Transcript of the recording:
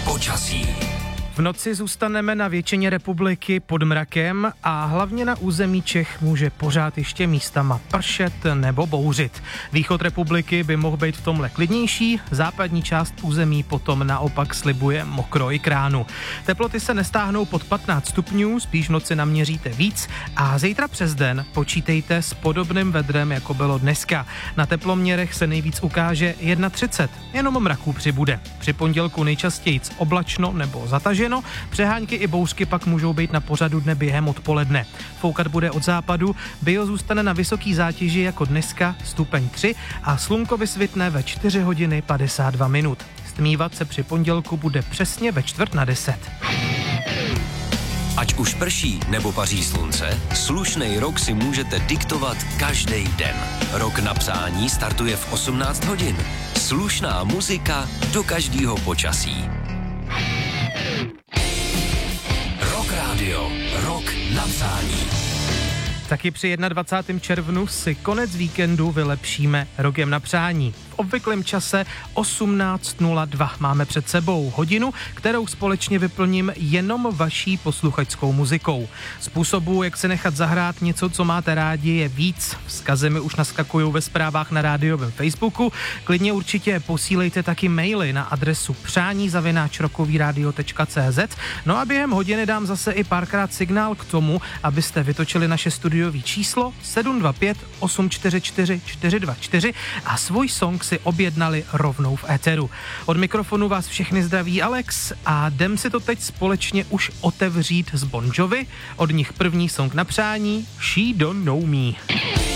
Počasí. V noci zůstaneme na většině republiky pod mrakem a hlavně na území Čech může pořád ještě místama pršet nebo bouřit. Východ republiky by mohl být v tomhle klidnější, západní část území potom naopak slibuje mokro i kránu. Teploty se nestáhnou pod 15 stupňů, spíš v noci naměříte víc a zítra přes den počítejte s podobným vedrem, jako bylo dneska. Na teploměrech se nejvíc ukáže 31, jenom mraků přibude. Při pondělku nejčastěji oblačno nebo zataženo, přehánky i bouřky pak můžou být na pořadu dne během odpoledne. Foukat bude od západu, bio zůstane na vysoký zátěži jako dneska stupeň 3 a slunko vysvitne ve 4 hodiny 52 minut. Stmívat se při pondělku bude přesně ve 9:45. Ať už prší nebo paří slunce, slušnej rok si můžete diktovat každý den. Rok na psání startuje v 18 hodin. Slušná muzika do každého počasí. Rock Radio. Rok na psání. Taky při 21. červnu si konec víkendu vylepšíme rokem na přání. V obvyklém čase 18:02 máme před sebou hodinu, kterou společně vyplním jenom vaší posluchačskou muzikou. Způsobů, jak se nechat zahrát něco, co máte rádi, je víc. Vzkazy mi už naskakují ve zprávách na rádiovém Facebooku. Klidně určitě posílejte taky maily na adresu přání@rockovyradio.cz. No a během hodiny dám zase i párkrát signál k tomu, abyste vytočili naše studiový číslo 725 844 424 a svůj song si objednali rovnou v éteru. Od mikrofonu vás všechny zdraví Alex a jdem si to teď společně už otevřít z Bon Jovi. Od nich první song na přání She Don't Know Me.